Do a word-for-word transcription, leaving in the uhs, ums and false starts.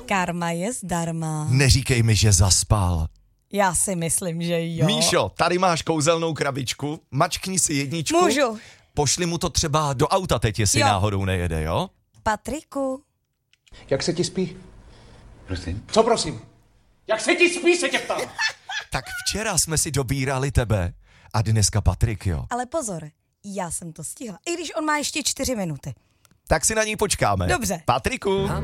Karma je zdarma. Neříkej mi, že zaspal. Já si myslím, že jo. Míšo, tady máš kouzelnou krabičku, mačkni si jedničku. Můžu. Pošli mu to třeba do auta teď, jestli Jo. náhodou nejede, jo? Patriku. Jak se ti spí? Prosím? Co prosím? Jak se ti spí, se tě ptám? Tak včera jsme si dobírali tebe a dneska Patrik, jo. Ale pozor, já jsem to stihla. I když on má ještě čtyři minuty. Tak si na ní počkáme. Dobře. Patriku.